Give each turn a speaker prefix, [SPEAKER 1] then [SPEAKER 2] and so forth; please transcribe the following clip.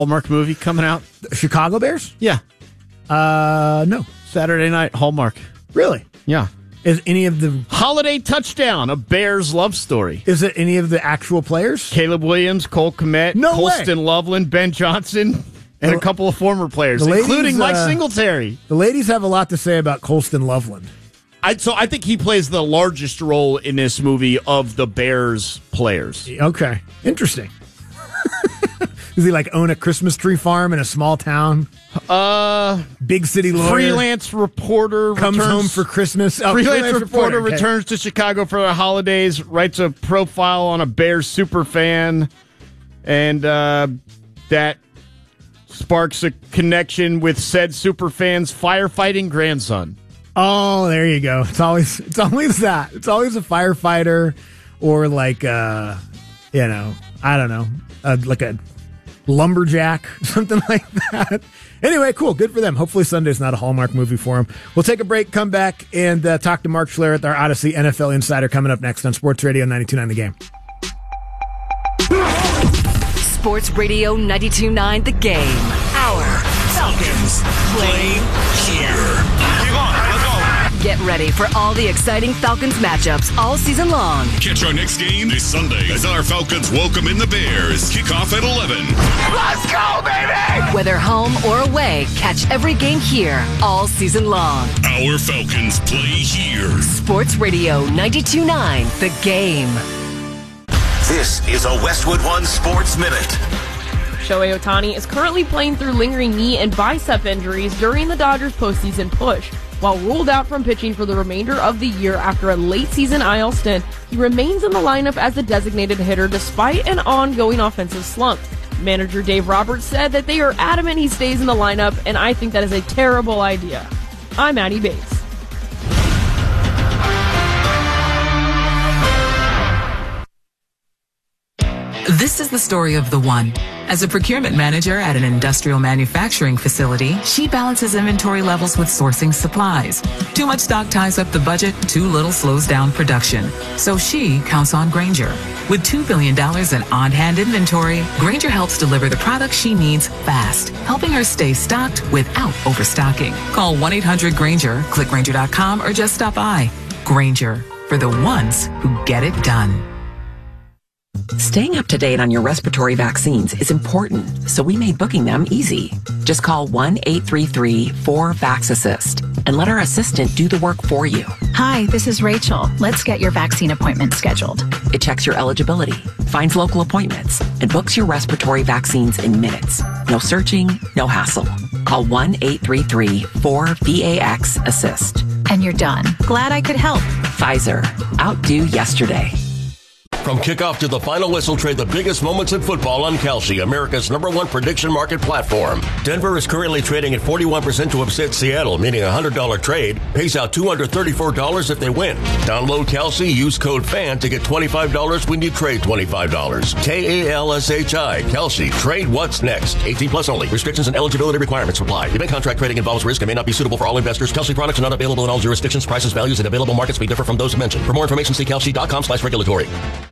[SPEAKER 1] Hallmark movie coming out?
[SPEAKER 2] Chicago Bears?
[SPEAKER 1] Yeah.
[SPEAKER 2] No.
[SPEAKER 1] Saturday night, Hallmark.
[SPEAKER 2] Really?
[SPEAKER 1] Yeah.
[SPEAKER 2] Is any of the
[SPEAKER 1] Holiday Touchdown, a Bears love story.
[SPEAKER 2] Is it any of the actual players?
[SPEAKER 1] Caleb Williams, Cole Kmet, Colston Loveland, Ben Johnson, and a couple of former players, including Mike Singletary.
[SPEAKER 2] The ladies have a lot to say about Colston Loveland.
[SPEAKER 1] I think he plays the largest role in this movie of the Bears players.
[SPEAKER 2] Okay. Interesting. Does he own a Christmas tree farm in a small town? Big city lawyer.
[SPEAKER 1] Freelance reporter
[SPEAKER 2] comes home for Christmas.
[SPEAKER 1] Freelance reporter returns to Chicago for the holidays, writes a profile on a Bears superfan, and that sparks a connection with said superfan's firefighting grandson.
[SPEAKER 2] Oh, there you go. It's always that. It's always a firefighter or I don't know, like a lumberjack, something like that. Anyway, cool. Good for them. Hopefully Sunday's not a Hallmark movie for them. We'll take a break, come back, and talk to Mark Schlereth, our Odyssey NFL Insider, coming up next on Sports Radio 92.9 The Game.
[SPEAKER 3] Sports Radio 92.9 The Game. Our Falcons play here.
[SPEAKER 4] Keep on. Let's go.
[SPEAKER 3] Get ready for all the exciting Falcons matchups all season long.
[SPEAKER 4] Catch our next game this Sunday as our Falcons welcome in the Bears. Kickoff at 11. Let's go, baby!
[SPEAKER 3] Whether home or away, catch every game here all season long.
[SPEAKER 4] Our Falcons play here.
[SPEAKER 3] Sports Radio 92.9 The Game.
[SPEAKER 5] This is a Westwood One Sports Minute.
[SPEAKER 6] Shohei Ohtani is currently playing through lingering knee and bicep injuries during the Dodgers postseason push. While ruled out from pitching for the remainder of the year after a late-season IL stint, he remains in the lineup as a designated hitter despite an ongoing offensive slump. Manager Dave Roberts said that they are adamant he stays in the lineup, and I think that is a terrible idea. I'm Maddie Bates.
[SPEAKER 7] This is the story of the one. As a procurement manager at an industrial manufacturing facility, she balances inventory levels with sourcing supplies. Too much stock ties up the budget, too little slows down production. So she counts on Grainger. With $2 billion in on-hand inventory, Grainger helps deliver the products she needs fast, helping her stay stocked without overstocking. Call 1-800-GRAINGER, click Grainger.com, or just stop by. Grainger, for the ones who get it done.
[SPEAKER 8] Staying up to date on your respiratory vaccines is important, so we made booking them easy. Just call 1-833-4VAX-ASSIST and let our assistant do the work for you.
[SPEAKER 9] Hi, this is Rachel. Let's get your vaccine appointment scheduled.
[SPEAKER 8] It checks your eligibility, finds local appointments, and books your respiratory vaccines in minutes. No searching, no hassle. Call 1-833-4VAX-ASSIST.
[SPEAKER 9] And you're done. Glad I could help.
[SPEAKER 8] Pfizer. Outdo yesterday.
[SPEAKER 10] From kickoff to the final whistle, trade the biggest moments in football on Kalshi, America's #1 prediction market platform. Denver is currently trading at 41% to upset Seattle, meaning a $100 trade pays out $234 if they win. Download Kalshi, use code FAN to get $25 when you trade $25. Kalshi, Kalshi, trade what's next. 18 plus only. Restrictions and eligibility requirements apply. Event contract trading involves risk and may not be suitable for all investors. Kalshi products are not available in all jurisdictions. Prices, values, and available markets may differ from those mentioned. For more information, see kalshi.com/regulatory.